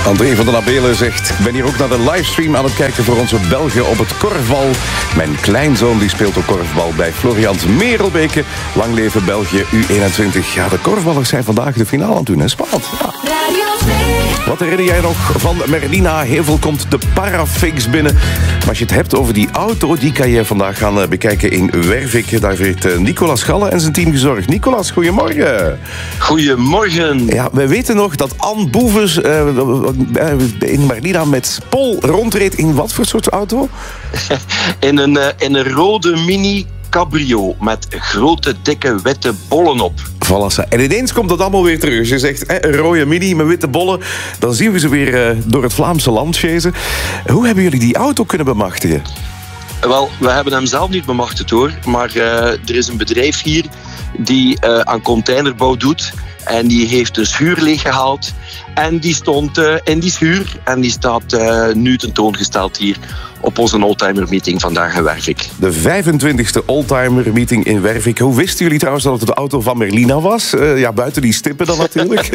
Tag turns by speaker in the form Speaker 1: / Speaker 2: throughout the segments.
Speaker 1: André van den Abelen zegt: ik ben hier ook naar de livestream aan het kijken voor onze Belgen op het korfbal. Mijn kleinzoon die speelt ook korfbal bij Florians Merelbeke. Lang leven België, U21. Ja, de korfballers zijn vandaag de finale aan het doen, hè? Spannend. Ja. Wat herinner jij nog van Merlina? Hevel komt de Parafix binnen. Maar als je het hebt over die auto, die kan je vandaag gaan bekijken in Wervik. Daar heeft Nicolas Galle en zijn team gezorgd. Nicolas, goedemorgen.
Speaker 2: Goedemorgen.
Speaker 1: Ja, we weten nog dat Anne Boeves in Merlina met Pol rondreed. In wat voor soort auto?
Speaker 2: In een rode mini cabrio met grote, dikke, witte bollen op.
Speaker 1: Voilà. En ineens komt dat allemaal weer terug. Als je zegt een rode mini met witte bollen, dan zien we ze weer door het Vlaamse land chasen. Hoe hebben jullie die auto kunnen bemachtigen?
Speaker 2: Wel, we hebben hem zelf niet bemachtigd hoor. Maar er is een bedrijf hier die aan containerbouw doet. En die heeft een schuur leeggehaald. En die stond in die schuur. En die staat nu tentoongesteld hier op onze oldtimer meeting vandaag in Wervik.
Speaker 1: De 25e oldtimer meeting in Wervik. Hoe wisten jullie trouwens dat het de auto van Merlina was? Ja, buiten die stippen dan natuurlijk.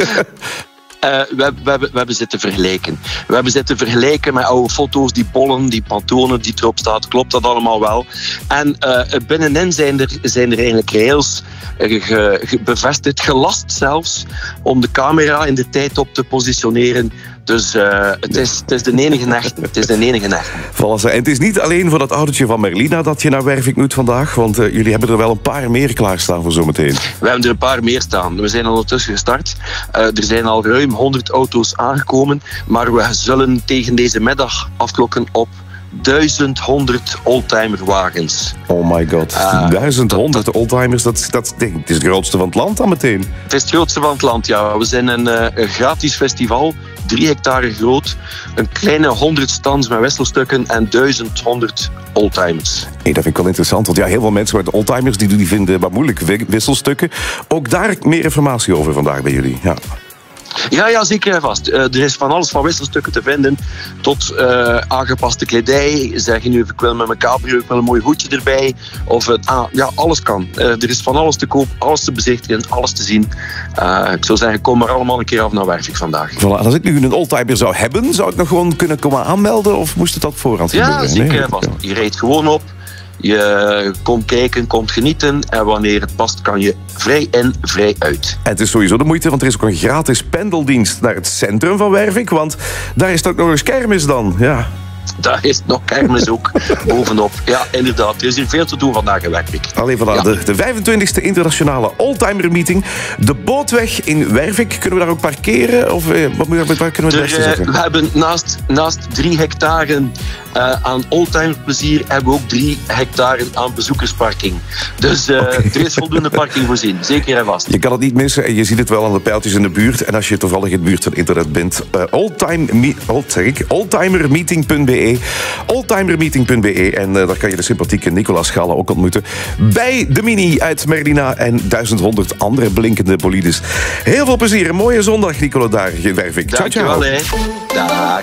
Speaker 2: We hebben zitten vergelijken. We hebben zitten vergelijken met oude foto's, die pollen, die pantonen die erop staat. Klopt dat allemaal wel? En binnenin zijn er eigenlijk rails bevestigd, gelast zelfs, om de camera in de tijd op te positioneren. Dus het is de enige nacht. Het is de enige nacht.
Speaker 1: Voilà. En het is niet alleen voor dat autootje van Merlina dat je naar Wervik moet vandaag, want jullie hebben er wel een paar meer klaarstaan voor zometeen.
Speaker 2: We hebben er een paar meer staan. We zijn ondertussen gestart. Er zijn al ruim 100 auto's aangekomen, maar we zullen tegen deze middag afklokken op 1100 oldtimerwagens.
Speaker 1: Oh my god, 1100 oldtimers, dat het is het grootste van het land dan meteen.
Speaker 2: Het is het grootste van het land, ja. We zijn een gratis festival, 3 hectare groot, een kleine 100 stands met wisselstukken en 1100 oldtimers.
Speaker 1: Hey, dat vind ik wel interessant, want ja, heel veel mensen met oldtimers die vinden maar moeilijk wisselstukken. Ook daar meer informatie over vandaag bij jullie. Ja.
Speaker 2: Ja, zeker en vast. Er is van alles van wisselstukken te vinden tot aangepaste kledij. Zeg je nu, ik wil met mijn cabrio, ik wil een mooi hoedje erbij. Of alles kan. Er is van alles te koop, alles te bezichtigen, alles te zien. Ik zou zeggen, kom maar allemaal een keer af naar Wervik vandaag.
Speaker 1: Voilà. Als ik nu een oldtimer zou hebben, zou ik nog gewoon kunnen komen aanmelden? Of moest het dat voorhand gebeuren?
Speaker 2: Ja, zeker en vast. Je rijdt gewoon op. Je komt kijken, komt genieten en wanneer het past kan je vrij in, vrij uit.
Speaker 1: En het is sowieso de moeite, want er is ook een gratis pendeldienst naar het centrum van Wervik, want daar is het ook nog eens kermis dan. Ja.
Speaker 2: Daar is nog kermis ook bovenop. Ja, inderdaad. Er is hier veel te doen vandaag in Wervik.
Speaker 1: Alleen vandaag de 25e internationale oldtimer meeting. De Bootweg in Wervik. Kunnen we daar ook parkeren? Of waar kunnen we het beste zeggen?
Speaker 2: We hebben naast 3 hectare aan oldtimerplezier hebben we ook 3 hectare aan bezoekersparking. Dus er is voldoende parking voorzien. Zeker en vast.
Speaker 1: Je kan het niet missen en je ziet het wel aan de pijltjes in de buurt. En als je toevallig in de buurt van internet bent, oldtimermeeting.be. Oldtimermeeting.be. En daar kan je de sympathieke Nicolas Galle ook ontmoeten. Bij de Mini uit Merlina en 1100 andere blinkende bolides. Heel veel plezier. Een mooie zondag, Nicolas, daar in Wervik.
Speaker 2: Dankjewel, hè. Dag.